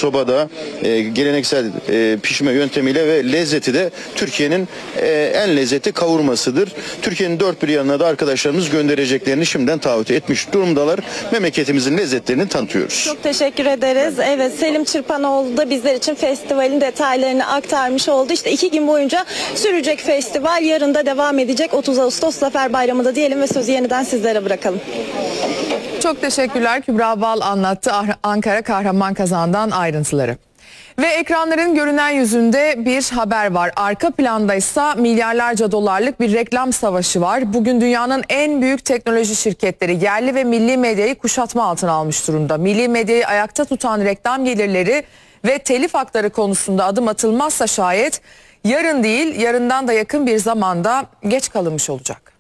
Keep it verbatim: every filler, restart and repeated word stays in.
sobada e, geleneksel e, pişme yöntemiyle ve lezzeti de Türkiye'nin e, en lezzetli kavurmasıdır. Türkiye'nin dört bir yanına da arkadaşlarımız göndereceklerini şimdiden taahhüt etmiş durumdalar. Memleketimizin lezzetlerini tanıtıyoruz. Çok teşekkür ederiz. Evet, Selim Çırpanoğlu da bizler için festivalin detaylarını aktarmış oldu. İşte iki gün boyunca sürecek festival, yarın da devam edecek. otuz Ağustos Zafer Bayramı'nda diyelim ve sözü yeniden sizlere bırakalım. Çok teşekkürler. Kübra Bal anlattı Ankara Kahramanmazan'dan ayrıntıları. Ve ekranların görünen yüzünde bir haber var. Arka planda ise milyarlarca dolarlık bir reklam savaşı var. Bugün dünyanın en büyük teknoloji şirketleri yerli ve milli medyayı kuşatma altına almış durumda. Milli medyayı ayakta tutan reklam gelirleri ve telif hakları konusunda adım atılmazsa şayet yarın değil, yarından da yakın bir zamanda geç kalınmış olacak.